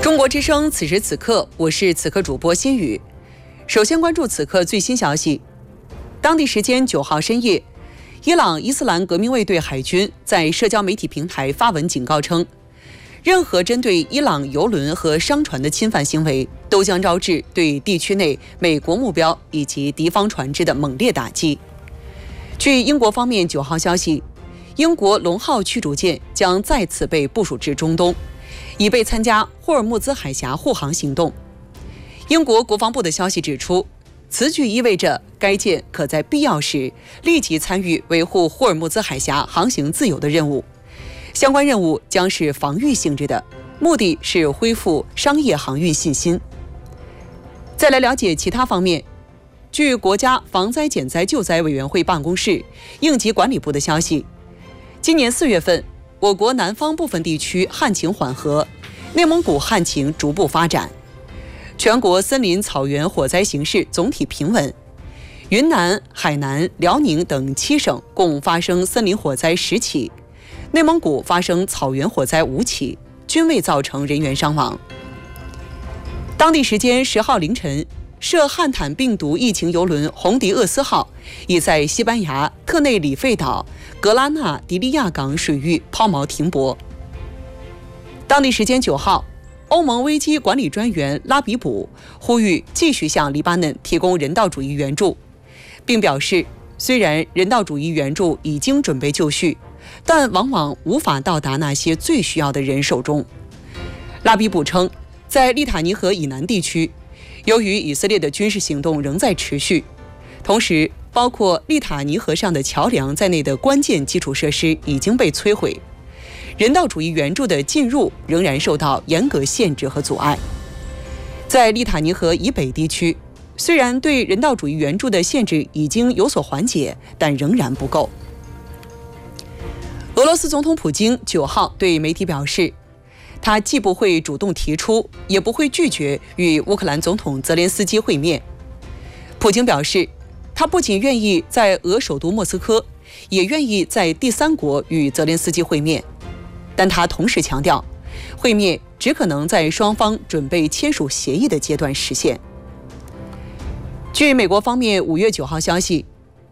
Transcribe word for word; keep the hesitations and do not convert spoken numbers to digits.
中国之声，此时此刻，我是此刻主播心雨。首先关注此刻最新消息。当地时间九号深夜，伊朗伊斯兰革命卫队海军在社交媒体平台发文警告称，任何针对伊朗油轮和商船的侵犯行为，都将招致对地区内美国目标以及敌方船只的猛烈打击。据英国方面九号消息，英国龙号驱逐舰将再次被部署至中东，以备参加霍尔木兹海峡护航行动。英国国防部的消息指出，此举意味着该舰可在必要时立即参与维护霍尔木兹海峡航行自由的任务。相关任务将是防御性质的，目的是恢复商业航运信心。再来了解其他方面。据国家防灾减灾救灾委员会办公室应急管理部的消息，今年四月份，我国南方部分地区旱情缓和，内蒙古旱情逐步发展，全国森林草原火灾形势总体平稳。云南、海南、辽宁等七省共发生森林火灾十起，内蒙古发生草原火灾五起，均未造成人员伤亡。当地时间十号凌晨，涉汉坦病毒疫情邮轮红迪厄斯号已在西班牙特内里费岛格拉纳迪利亚港水域抛锚停泊。当地时间九号，欧盟危机管理专员拉比卜呼吁继续向黎巴嫩提供人道主义援助，并表示，虽然人道主义援助已经准备就绪，但往往无法到达那些最需要的人手中。拉比卜称，在利塔尼河以南地区，由于以色列的军事行动仍在持续，同时包括利塔尼河上的桥梁在内的关键基础设施已经被摧毁，人道主义援助的进入仍然受到严格限制和阻碍。在利塔尼河以北地区，虽然对人道主义援助的限制已经有所缓解，但仍然不够。俄罗斯总统普京九号对媒体表示，他既不会主动提出，也不会拒绝与乌克兰总统泽连斯基会面。普京表示，他不仅愿意在俄首都莫斯科，也愿意在第三国与泽连斯基会面，但他同时强调，会面只可能在双方准备签署协议的阶段实现。据美国方面五月九号消息，